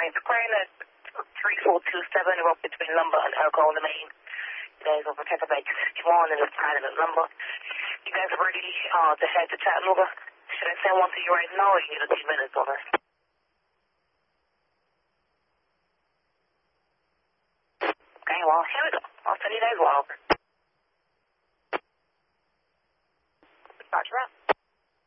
It's Crane at 3427, rope between lumber and alcohol in the main. You guys will protect about 61 in the side of the lumber. You guys are ready to head to Chattanooga? Should I send one to you right now or you need a few minutes over? Okay, well, here we go. I'll send you guys one over. Roger, out.